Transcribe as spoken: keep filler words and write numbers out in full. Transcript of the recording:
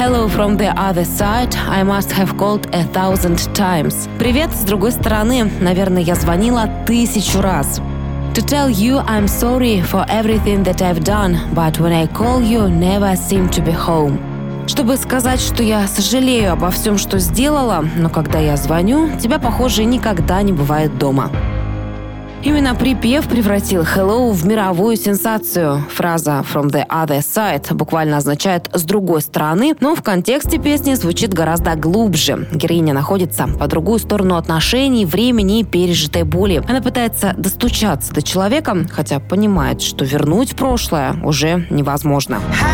Hello from the other side. I must have called a thousand times. Привет с другой стороны. Наверное, я звонила тысячу раз. To tell you I'm sorry for everything that I've done, but when I call you, never seem to be home. Чтобы сказать, что я сожалею обо всем, что сделала, но когда я звоню, тебя, похоже, никогда не бывает дома. Именно припев превратил «Hello» в мировую сенсацию. Фраза «from the other side» буквально означает «с другой стороны», но в контексте песни звучит гораздо глубже. Героиня находится по другую сторону отношений, времени и пережитой боли. Она пытается достучаться до человека, хотя понимает, что вернуть прошлое уже невозможно.